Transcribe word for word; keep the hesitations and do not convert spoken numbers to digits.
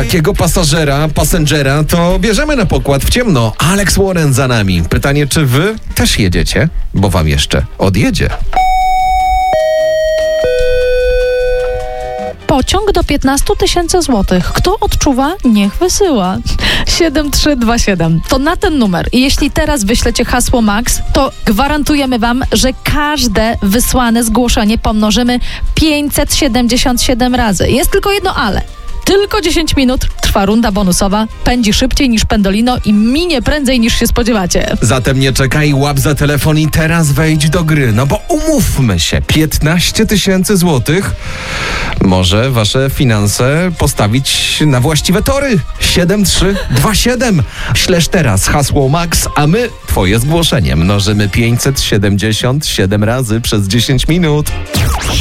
Takiego pasażera, passengera to bierzemy na pokład w ciemno. Alex Warren za nami. Pytanie, czy wy też jedziecie? Bo wam jeszcze odjedzie. Pociąg do piętnaście tysięcy złotych. Kto odczuwa, niech wysyła. siedem trzy dwa siedem. To na ten numer. I jeśli teraz wyślecie hasło Max, to gwarantujemy wam, że każde wysłane zgłoszenie pomnożymy pięćset siedemdziesiąt siedem razy. Jest tylko jedno ale. Tylko dziesięć minut trwa runda bonusowa, pędzi szybciej niż pendolino i minie prędzej niż się spodziewacie. Zatem nie czekaj, łap za telefon i teraz wejdź do gry. No bo umówmy się, piętnaście tysięcy złotych może wasze finanse postawić na właściwe tory. siedem trzy dwa siedem. Ślesz teraz hasło Max, a my twoje zgłoszenie mnożymy pięćset siedemdziesiąt siedem razy przez dziesięć minut.